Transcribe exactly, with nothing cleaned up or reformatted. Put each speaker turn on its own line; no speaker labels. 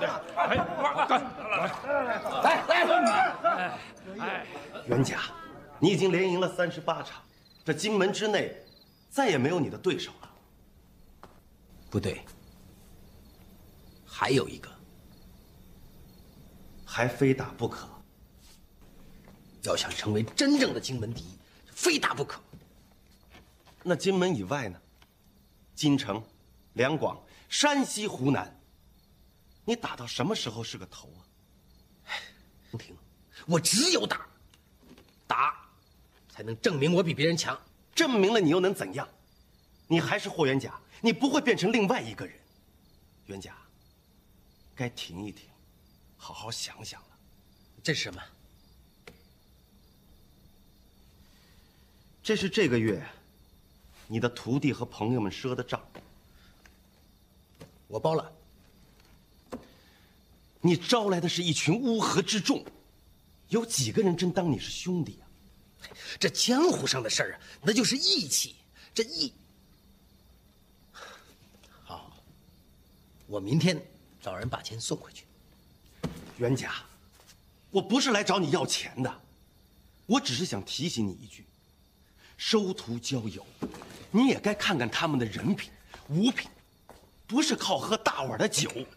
对，哎，
来来，
哎，袁家，你已经连赢了三十八场，这荆门之内再也没有你的对手了。
不对，还有一个，
还非打不可。
要想成为真正的荆门第一，非打不可。
那荆门以外呢？京城、两广、山西、湖南，你打到什么时候是个头啊？
不听，我只有打，打，才能证明我比别人强。
证明了你又能怎样？你还是霍元甲，你不会变成另外一个人。元甲，该停一停，好好想想了。
这是什么？
这是这个月你的徒弟和朋友们赊的账，
我包了。
你招来的是一群乌合之众，有几个人真当你是兄弟啊？
这江湖上的事儿啊，那就是义气。这义，好，我明天找人把钱送回去。
元甲，我不是来找你要钱的，我只是想提醒你一句。收徒交友，你也该看看他们的人品、物品，不是靠喝大碗的酒